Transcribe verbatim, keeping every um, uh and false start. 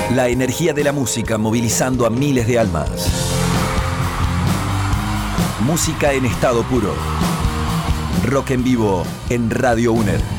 La energía de la música movilizando a miles de almas. Música en estado puro. Rock en vivo en Radio UNED.